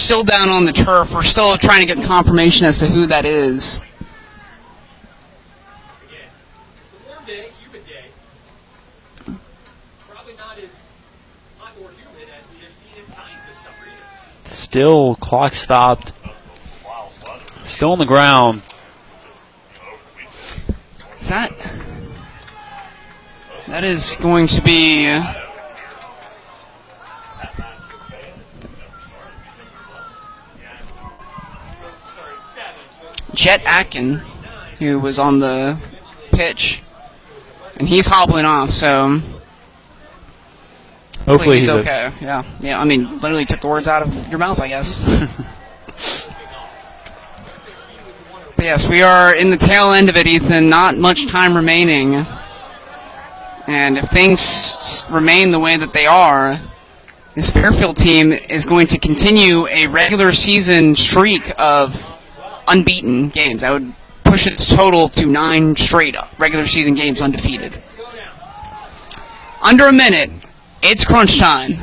still down on the turf. We're still trying to get confirmation as to who that is. Warm day, humid day. Probably not as hot or humid as we have seen at times this summer either. Still clock stopped. Still on the ground. Is that is going to be Jet Atkin, who was on the pitch, and he's hobbling off, so hopefully he's okay. Yeah, I mean, literally took the words out of your mouth, I guess. But yes, we are in the tail end of it, Ethan. Not much time remaining. And if things remain the way that they are, this Fairfield team is going to continue a regular season streak of unbeaten games. That would push its total to 9 straight regular season games undefeated. Under a minute, it's crunch time.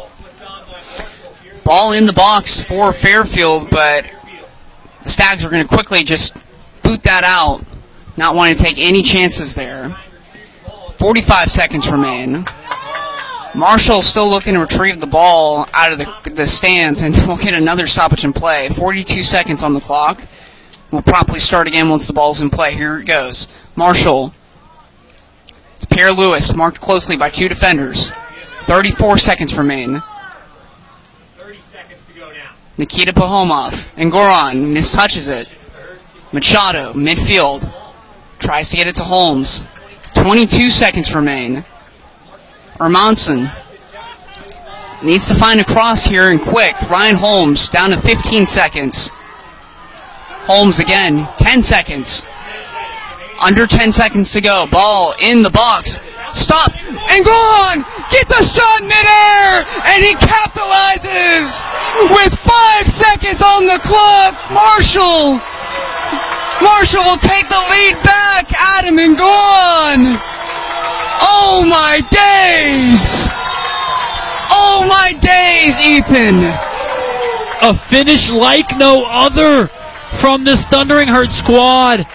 Ball in the box for Fairfield, but the Stags are going to quickly just boot that out, not wanting to take any chances there. 45 seconds remain. Marshall still looking to retrieve the ball out of the stands, and we'll get another stoppage in play. 42 seconds on the clock. We'll promptly start again once the ball's in play. Here it goes. Marshall. It's Pierre Lewis, marked closely by 2 defenders. 34 seconds remain. 30 seconds to go now. Nikita Pahomov. And Goran mistouches it. Machado, midfield. Tries to get it to Holmes. 22 seconds remain. Hermansen needs to find a cross here and quick. Ryan Holmes down to 15 seconds. Holmes again, 10 seconds. Under 10 seconds to go. Ball in the box. Stop and go on! Get the shot midair! And he capitalizes with 5 seconds on the clock. Marshall will take the lead back. Adam and go on! Oh my days! Oh my days, Ethan! A finish like no other from this Thundering Herd squad.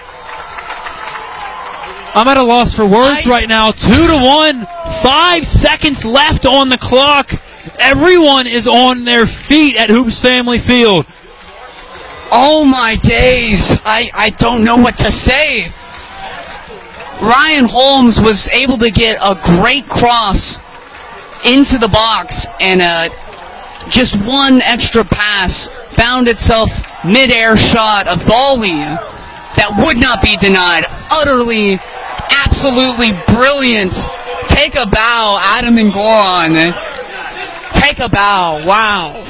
I'm at a loss for words right now. 2-1. 5 seconds left on the clock. Everyone is on their feet at Hoops Family Field. Oh my days. I don't know what to say. Ryan Holmes was able to get a great cross into the box, and just one extra pass found itself mid-air shot, a volley that would not be denied. Utterly, absolutely brilliant. Take a bow, Adam and Goran. Take a bow. Wow.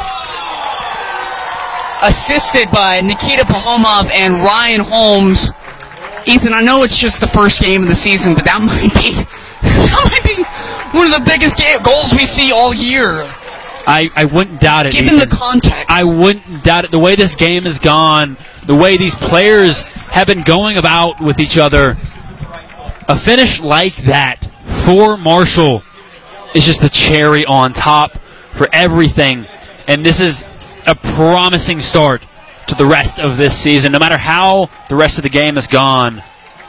Assisted by Nikita Pahomov and Ryan Holmes. Ethan, I know it's just the first game of the season, but that might be one of the biggest goals we see all year. I wouldn't doubt it. Given Ethan. the context. I wouldn't doubt it. The way this game has gone, the way these players have been going about with each other, a finish like that for Marshall is just the cherry on top for everything. And this is a promising start to the rest of this season, no matter how the rest of the game has gone.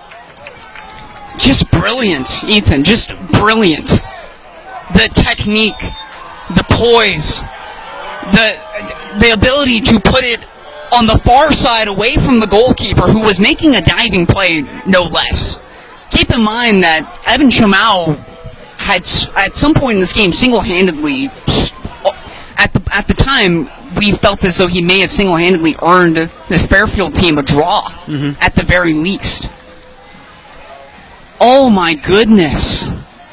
Just brilliant, Ethan. Just brilliant. The technique, the poise, the ability to put it on the far side away from the goalkeeper, who was making a diving play, no less. Keep in mind that Evan Chamau had, at some point in this game, single-handedly, at the time, we felt as though he may have single-handedly earned this Fairfield team a draw, at the very least. Oh my goodness.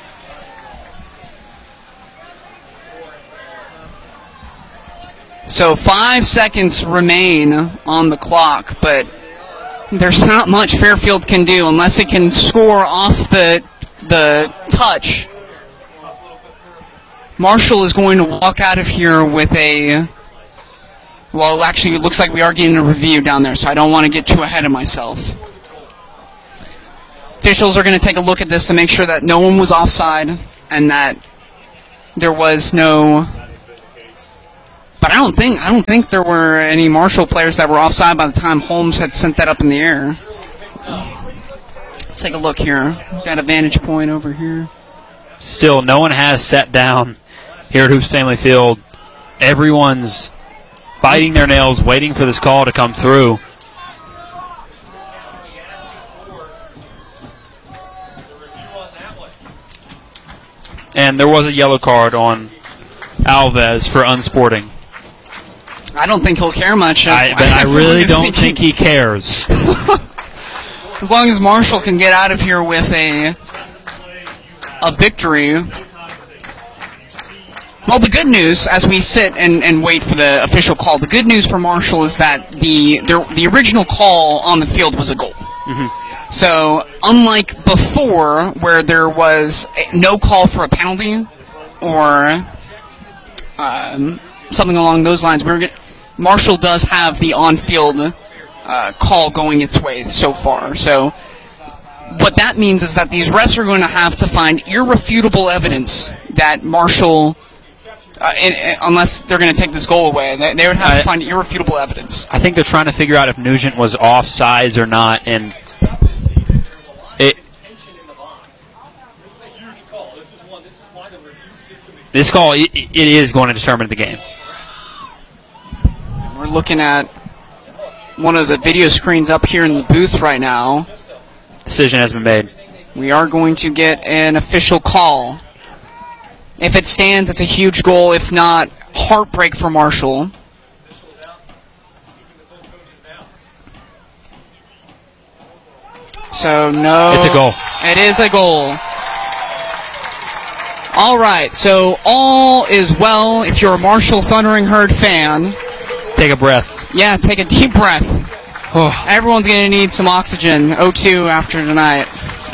So 5 seconds remain on the clock, but there's not much Fairfield can do unless it can score off the touch. Marshall is going to walk out of here with a... Well, actually, it looks like we are getting a review down there, so I don't want to get too ahead of myself. Officials are going to take a look at this to make sure that no one was offside and that there was no... But I don't think there were any Marshall players that were offside by the time Holmes had sent that up in the air. Let's take a look here. Got a vantage point over here. Still, no one has sat down here at Hoops Family Field. Everyone's biting their nails, waiting for this call to come through. And there was a yellow card on Alves for unsporting. I don't think he'll care much. I really don't think he cares. As long as Marshall can get out of here with a victory. Well, the good news, as we sit and wait for the official call, the good news for Marshall is that the original call on the field was a goal. Mm-hmm. So, unlike before, where there was no call for a penalty or something along those lines, Marshall does have the on-field call going its way so far. So, what that means is that these refs are going to have to find irrefutable evidence that Marshall, unless they're going to take this goal away, they would have to find irrefutable evidence. I think they're trying to figure out if Nugent was offsides or not, and this call, it is going to determine the game. We're looking at one of the video screens up here in the booth right now. Decision has been made. We are going to get an official call. If it stands, it's a huge goal. If not, heartbreak for Marshall. So, no. It's a goal. It is a goal. All right, so all is well. If you're a Marshall Thundering Herd fan, take a breath. Yeah, take a deep breath. Oh. Everyone's going to need some oxygen, O2 after tonight.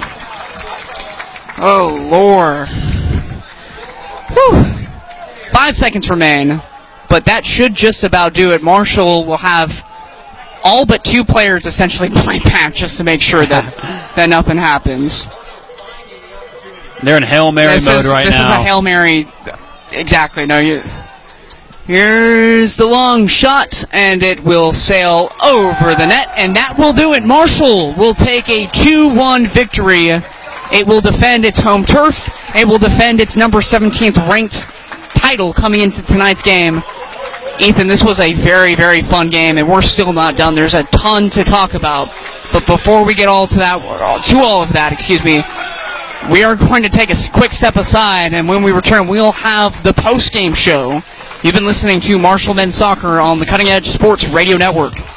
Oh, Lord. Whew. 5 seconds remain, but that should just about do it. Marshall will have all but 2 players essentially play back just to make sure that nothing happens. They're in Hail Mary mode right now. This is a Hail Mary. Exactly. No, here's the long shot, and it will sail over the net, and that will do it. Marshall will take a 2-1 victory. It will defend its home turf. It will defend its number 17th ranked title coming into tonight's game. Ethan, this was a very, very fun game, and we're still not done. There's a ton to talk about. But before we get all of that, we are going to take a quick step aside, and when we return, we'll have the post-game show. You've been listening to Marshall Men's Soccer on the Cutting Edge Sports Radio Network.